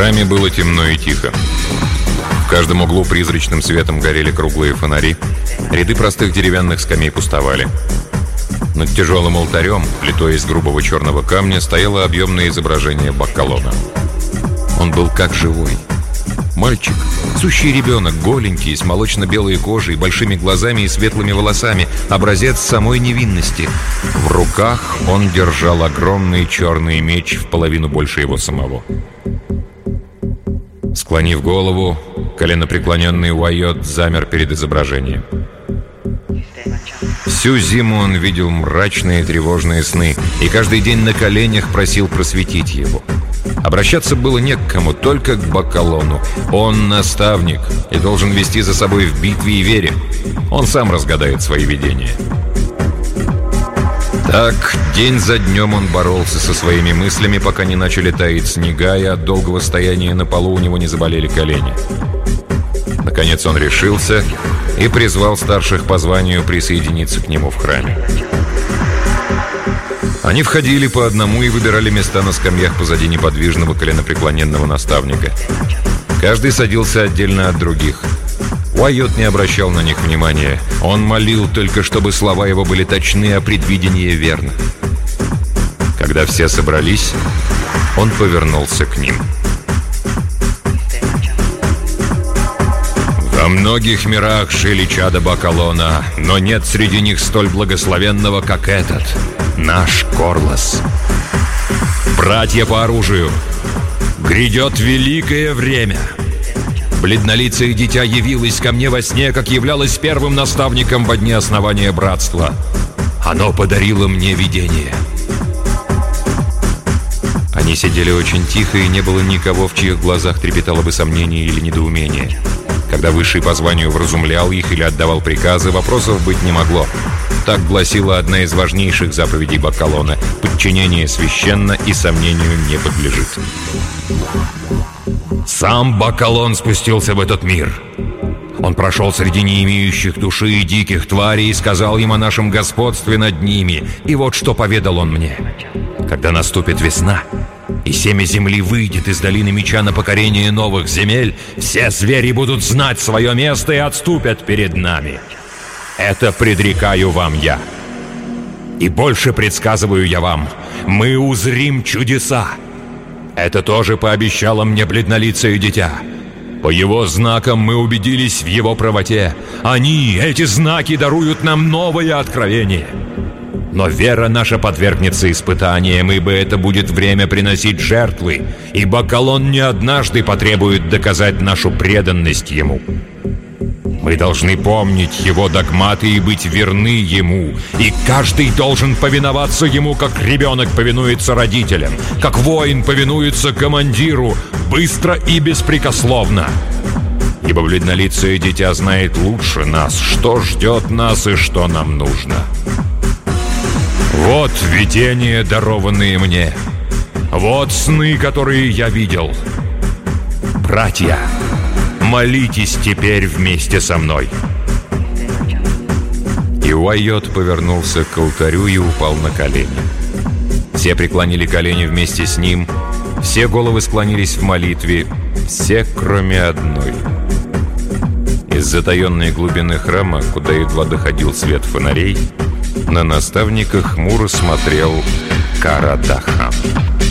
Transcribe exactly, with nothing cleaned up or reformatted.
храме было темно и тихо. В каждом углу призрачным светом горели круглые фонари. Ряды простых деревянных скамей пустовали. Над тяжелым алтарем, плитой из грубого черного камня, стояло объемное изображение Баккалона. Он был как живой. Мальчик, сущий ребенок, голенький, с молочно-белой кожей, большими глазами и светлыми волосами, образец самой невинности. В руках он держал огромный черный меч в половину больше его самого. Склонив голову, коленопреклоненный Уайот замер перед изображением. Всю зиму он видел мрачные тревожные сны и каждый день на коленях просил просветить его. Обращаться было не к кому, только к Баккалону. Он наставник и должен вести за собой в битве и вере. Он сам разгадает свои видения. Так, день за днем он боролся со своими мыслями, пока не начали таять снега, и от долгого стояния на полу у него не заболели колени. Наконец он решился и призвал старших по званию присоединиться к нему в храме. Они входили по одному и выбирали места на скамьях позади неподвижного коленопреклоненного наставника. Каждый садился отдельно от других. Уайот не обращал на них внимания. Он молил только, чтобы слова его были точны, а предвидение верно. Когда все собрались, он повернулся к ним. Во многих мирах жили чада Баккалона, но нет среди них столь благословенного, как этот, наш Корлос. Братья по оружию, грядет великое время. Бледнолицее дитя явилось ко мне во сне, как являлось первым наставником во дни основания братства. Оно подарило мне видение. Они сидели очень тихо, и не было никого, в чьих глазах трепетало бы сомнение или недоумение. Когда высший по званию вразумлял их или отдавал приказы, вопросов быть не могло. Так гласила одна из важнейших заповедей Баккалона: подчинение священно и сомнению не подлежит. Сам Баккалон спустился в этот мир. Он прошел среди не имеющих души и диких тварей и сказал им о нашем господстве над ними. И вот что поведал он мне. Когда наступит весна, и семя земли выйдет из долины меча на покорение новых земель, все звери будут знать свое место и отступят перед нами. Это предрекаю вам я. И больше предсказываю я вам: мы узрим чудеса. Это тоже пообещало мне бледнолицее дитя. По его знакам мы убедились в его правоте. Они, эти знаки, даруют нам новое откровение. Но вера наша подвергнется испытаниям, ибо это будет время приносить жертвы, и Баккалон не однажды потребует доказать нашу преданность ему. Мы должны помнить его догматы и быть верны ему, и каждый должен повиноваться ему, как ребенок повинуется родителям, как воин повинуется командиру, быстро и беспрекословно. Ибо бледнолицее дитя знает лучше нас, что ждет нас и что нам нужно. Вот видения, дарованные мне. Вот сны, которые я видел. Братья, молитесь теперь вместе со мной. И Уайот повернулся к алтарю и упал на колени. Все преклонили колени вместе с ним. Все головы склонились в молитве. Все, кроме одной. Из затаенной глубины храма, куда едва доходил свет фонарей, на наставника хмуро смотрел Карадахан.